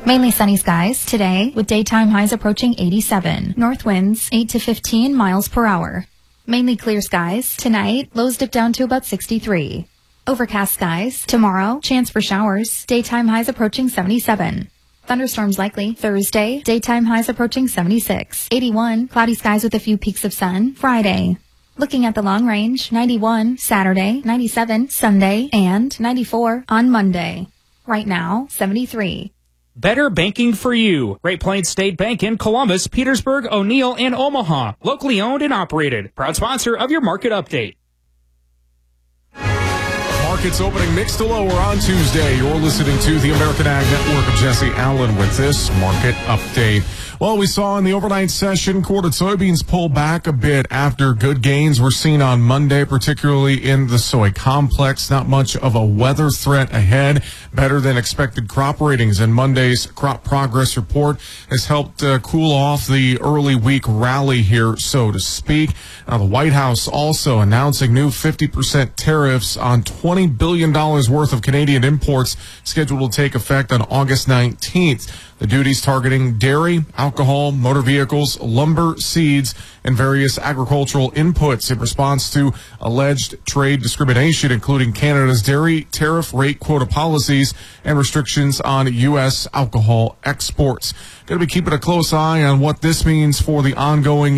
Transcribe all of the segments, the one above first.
Mainly sunny skies today with daytime highs approaching 87. North winds 8 to 15 miles per hour. Mainly clear skies tonight. Lows dip down to about 63. Overcast skies tomorrow. Chance for showers. Daytime highs approaching 77. Thunderstorms likely Thursday. Daytime highs approaching 76. 81. Cloudy skies with a few peaks of sun Friday. Looking at the long range, 91 Saturday, 97 Sunday, and 94 on Monday. Right now, 73. Better banking for you. Great Plains State Bank in Columbus, Petersburg, O'Neill, and Omaha. Locally owned and operated. Proud sponsor of your market update. Markets opening mixed to lower on Tuesday. You're listening to the American Ag Network of Jesse Allen with this market update. Well, we saw in the overnight session, quartered soybeans pull back a bit after good gains were seen on Monday, particularly in the soy complex. Not much of a weather threat ahead. Better than expected crop ratings, and Monday's crop progress report has helped cool off the early week rally here, so to speak. Now, the White House also announcing new 50% tariffs on $20 billion worth of Canadian imports scheduled to take effect on August 19th. The duties targeting dairy, alcohol, motor vehicles, lumber, seeds, and various agricultural inputs in response to alleged trade discrimination, including Canada's dairy tariff rate quota policies and restrictions on U.S. alcohol exports. Going to be keeping a close eye on what this means for the ongoing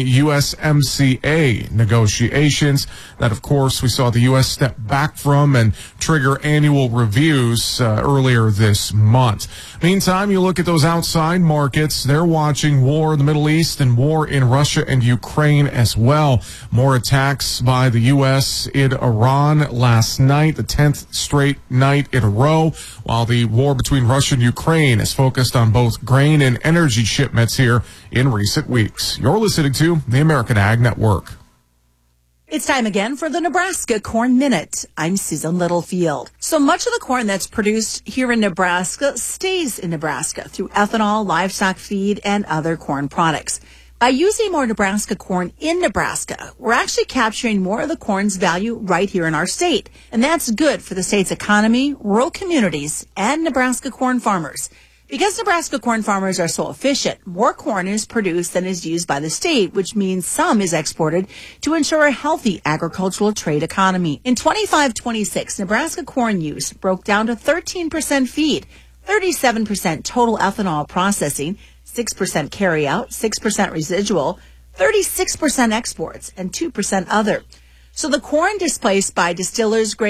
USMCA negotiations that, of course, we saw the U.S. step back from and trigger annual reviews earlier this month. Meantime, you look at those outside markets. They're watching war in the Middle East and war in Russia and Ukraine as well. More attacks by the U.S. in Iran last night, the 10th straight night in a row, while the war between Russia and Ukraine is focused on both grain and energy shipments here in recent weeks. You're listening to the American Ag Network. It's time again for the Nebraska Corn Minute. I'm Susan Littlefield. So much of the corn that's produced here in Nebraska stays in Nebraska through ethanol, livestock feed, and other corn products. By using more Nebraska corn in Nebraska, we're actually capturing more of the corn's value right here in our state. And that's good for the state's economy, rural communities, and Nebraska corn farmers. Because Nebraska corn farmers are so efficient, more corn is produced than is used by the state, which means some is exported to ensure a healthy agricultural trade economy. In 25-26, Nebraska corn use broke down to 13% feed, 37% total ethanol processing, 6% carryout, 6% residual, 36% exports, and 2% other. So the corn displaced by distillers,